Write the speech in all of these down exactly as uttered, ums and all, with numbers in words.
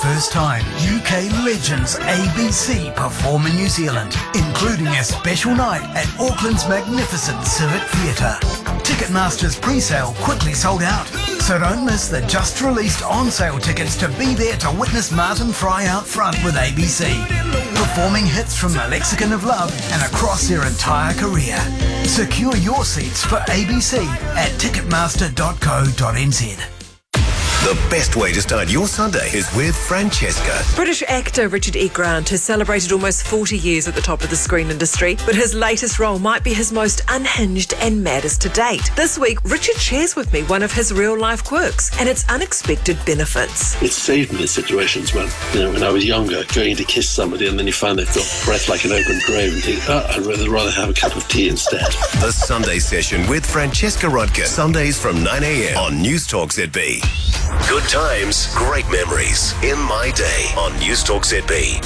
first time, U K legends A B C perform in New Zealand, including a special night at Auckland's magnificent Civic Theatre. Ticketmaster's pre-sale quickly sold out, so don't miss the just-released on-sale tickets to be there to witness Martin Fry out front with A B C, performing hits from the Lexicon of Love and across their entire career. Secure your seats for A B C at ticketmaster dot co dot n z. The best way to start your Sunday is with Francesca. British actor Richard E. Grant has celebrated almost forty years at the top of the screen industry, but his latest role might be his most unhinged and maddest to date. This week, Richard shares with me one of his real-life quirks and its unexpected benefits. It saved me in situations when, you know, when I was younger, going to kiss somebody and then you find they've got breath like an open grave and think, oh, I'd rather, rather have a cup of tea instead. The Sunday Session with Francesca Rodkin. Sundays from nine a.m. on News Talk Z B. Good times, great memories. In My Day on News Talk Z B.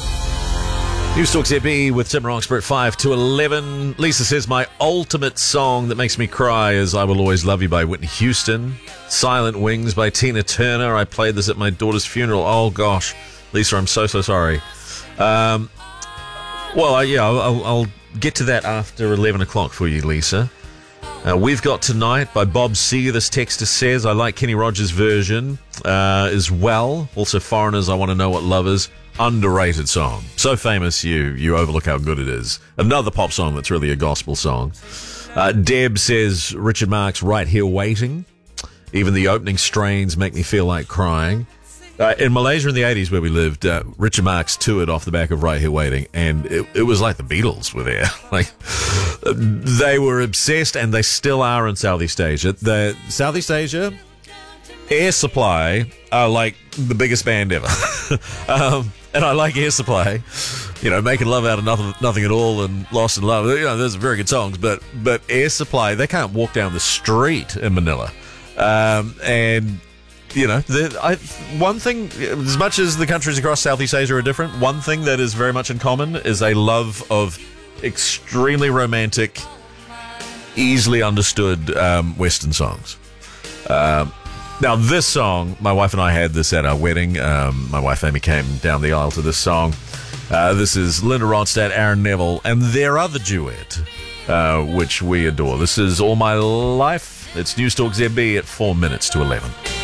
News Talk Z B with Tim Roxburgh at five to eleven. Lisa says, my ultimate song that makes me cry is I Will Always Love You by Whitney Houston. Silent Wings by Tina Turner. I played this at my daughter's funeral. Oh, gosh. Lisa, I'm so, so sorry. Um, well, I, yeah, I'll, I'll, I'll get to that after eleven o'clock for you, Lisa. Uh, We've Got Tonight by Bob C. This texter says, I like Kenny Rogers' version uh, as well. Also, Foreigners, I Want to Know What Love Is. Underrated song. So famous, you you overlook how good it is. Another pop song that's really a gospel song. Uh, Deb says, Richard Marx, Right Here Waiting. Even the opening strains make me feel like crying. Uh, in Malaysia in the eighties where we lived, uh, Richard Marx toured off the back of Right Here Waiting, and it, it was like the Beatles were there. Like, they were obsessed, and they still are in Southeast Asia. The Southeast Asia, Air Supply are like the biggest band ever. um, and I like Air Supply. You know, Making Love Out of Nothing, nothing at All and Lost in Love. You know, those are very good songs, but, but Air Supply, they can't walk down the street in Manila. Um, and... You know, the, I, one thing, as much as the countries across Southeast Asia are different, one thing that is very much in common is a love of extremely romantic, easily understood um, Western songs. Um, now, this song, my wife and I had this at our wedding. Um, my wife Amy came down the aisle to this song. Uh, this is Linda Ronstadt, Aaron Neville, and their other duet, uh, which we adore. This is All My Life. It's News Talk Z B at four minutes to eleven.